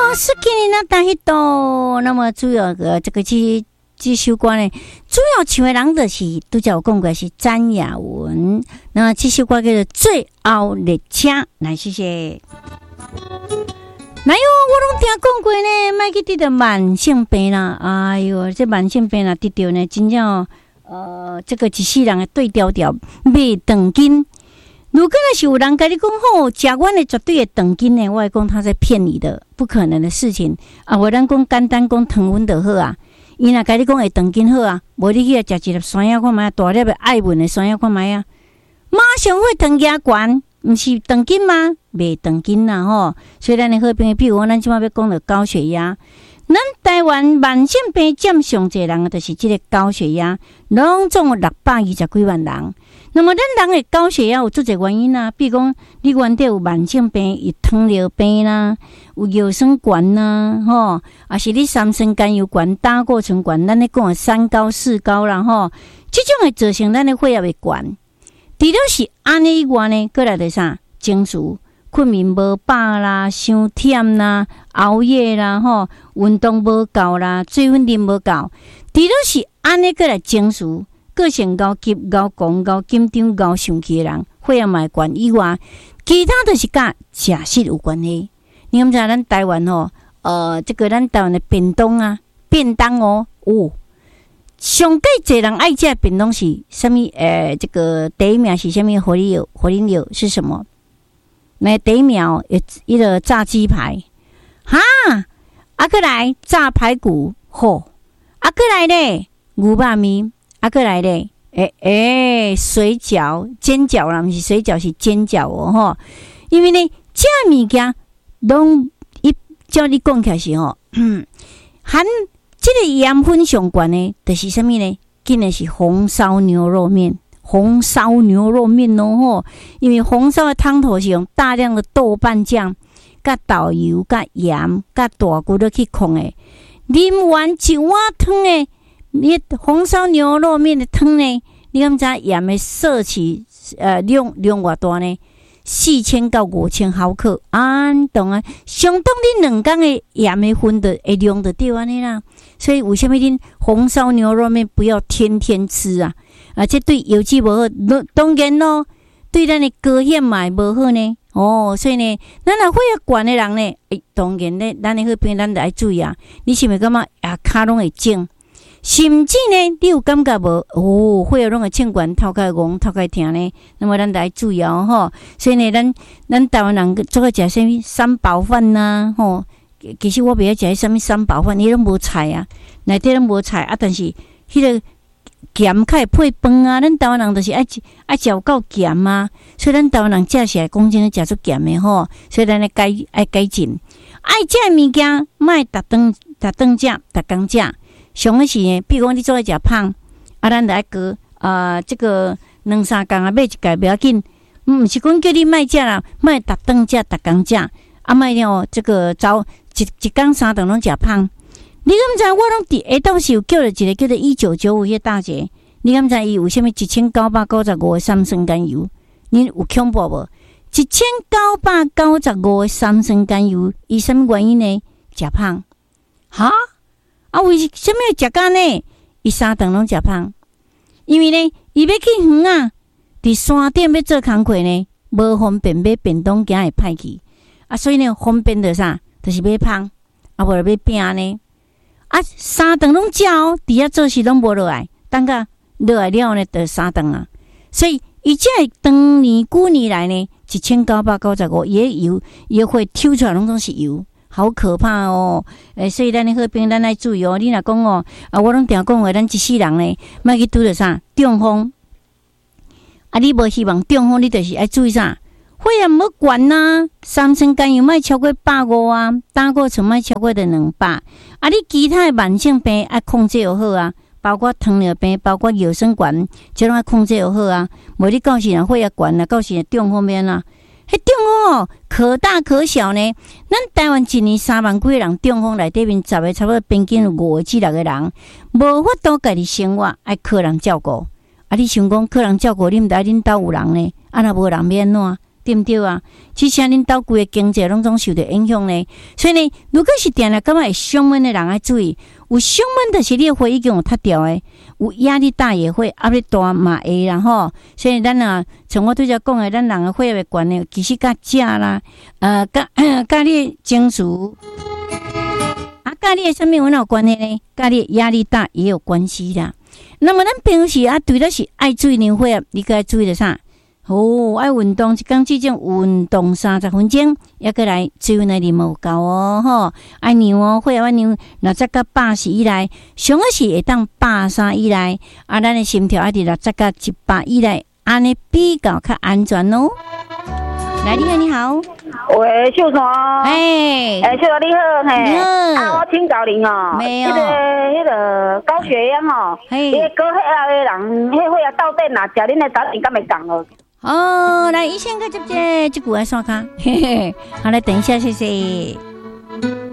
斯基尼那大迄度，那么主要这个这首歌呢，主要唱的人就是拄则有讲过是詹雅雯。那这首歌叫做《最后列车》，来谢谢。来哟，我拢听讲过呢，莫去得到慢性病啦。哎哟，这慢性病啦得到呢，真正这个一世人的对调调袂长筋。如果那是有人跟你讲吼，食阮的绝对会长筋呢，我会讲他在骗你的，不可能的事情啊！我咱讲简单讲糖分就好啊，伊若跟你讲会长筋好啊，无你去食一粒山药看卖，大粒的爱文的山药看卖啊，马上会长牙管，毋是长筋吗？袂长筋啦吼！所以咱的好朋友，比如我咱即摆要讲到高血压，咱台湾慢性病占上侪人的，就是这个高血压，拢总有620几万人。那么咱人的高血压有诸个原因啊，比如讲你原底有慢性病，有糖尿病啦，有药酸管啦，吼，还是你三酸甘油管、胆固醇管，咱咧讲的3高4高啦，吼，这种会造成咱的血压会悬。除了是安尼以外呢，过来就是啥？情绪、困眠无饱啦，伤忝啦，熬夜啦，吼，运动无够啦，水分啉无够。除了是安尼过来情绪。个性高急、高狂、高紧张、高生气的人，血压嘛会悬以外，其他都是甲食食有关系。你敢知咱台湾吼？这个咱台湾的便当啊，便当哦，上介侪人爱食便当是什么？这个第一名是什么？火力油是什么？那第一名一个炸鸡排，哈，过来炸排骨，吼，过来咧牛肉面。过来咧，水饺、煎饺啦，不是水饺是煎饺哦，吼。因为呢，这物件拢一照你讲起来是吼，含这个盐分上悬呢，就是什么呢？竟然是红烧牛肉面，哦吼。因为红烧的汤头是用大量的豆瓣酱、甲豆油、甲盐、甲大骨落去控的，啉完一碗汤的。你红烧牛肉面的汤呢？你敢知盐的摄取量偌大呢？4000到5000毫克，懂啊？相当你2天的盐的分的量就对安尼啦。所以为什么恁红烧牛肉面不要天天吃啊？这对腰肌无好，当然咯，对咱的高血嘛无好呢。所以呢，咱若血压悬的人呢，当然咧，咱的好朋友咱就要注意啊。你是毋是感觉骹拢会肿？甚至呢，你有感觉无？血压拢会称悬，头壳戆，头壳疼呢。那么咱来注意吼。所以呢，咱台湾人做个食什么三宝饭呐，吼。其实我袂晓食什么三宝饭，伊拢无菜啊，内底拢无菜啊。但是迄个咸较会配饭啊。咱台湾人就是爱食有够咸啊。所以咱台湾人食起来讲真食出咸的吼。所以咱爱改进，爱食物件，莫逐顿食，逐工食。上个是呢，比如讲你做爱食胖，咱就爱过这个2-3工买一盖不要紧，毋是讲叫你莫食啦，莫逐顿食，逐工食，莫了这个早一工3顿拢食胖。你敢知我拢伫下昼时有叫了一个叫做1995迄大姐，你敢知伊有啥物1995的三酸甘油？你有恐怖无？1995的三酸甘油，伊什么原因呢？食胖，哈？为什么会食干呢？伊3顿拢食胖，因为呢，伊要去远啊，伫山顶要做工课呢，无方便买便当，惊会歹去所以呢，方便的啥，就是买胖，无就买饼呢。3顿拢食哦，伫遐做事拢无落来，等下落来了呢，就3顿啊。所以伊这长年久年来呢，1995也会抽出来拢总是油。好可怕哦！所以咱的好朋友，咱来注意哦。你若讲哦，我拢定讲话，咱一世人呢，莫去拄着啥中风。你无希望中风，你就是爱注意啥？血压毋好悬呐，三酸甘油莫超过150啊，胆固醇莫超过200。你其他的慢性病爱控制又好啊，包括糖尿病，包括药酸管，这拢爱控制又好啊。无你到时若血压悬啦，到时中风免啦。迄中风可大可小呢。咱台湾一年3万几个人中风，内底面10个差不多平均有5个至6个人无法度家己生活，爱靠人照顾。你想讲靠人照顾，你毋知恁兜有人呢？若无人免怎？ 对不对啊？其实恁岛规个经济拢总受到影响呢。所以呢，如果是定了感觉会胸闷的人要注意，有胸闷就是你的肺已经有塌掉的，有压力大也会，压力大嘛会啦吼。所以咱啊，像我拄则讲的，咱人的血液管呢，其实甲食啦，甲你情绪。甲你的什么有哪有关系呢？甲你压力大也有关系啦。那么咱平时对了是爱注意尿血，你该注意的啥？爱运动，一天至少运动30分钟，也过来水分来啉无够哦吼。爱尿血液尿60到80以内，上个是会当83以内，咱的心跳爱伫60到100以内，安尼比较较安全哦。来，你好， 喂，秀传，秀传你好，我请教您哦， 没有， 那个高血压哦，那个高血压的人，那血压到底哪食恁的早点敢会降哦？ 来，医生去接这句来刷卡，好，来等一下，谢谢。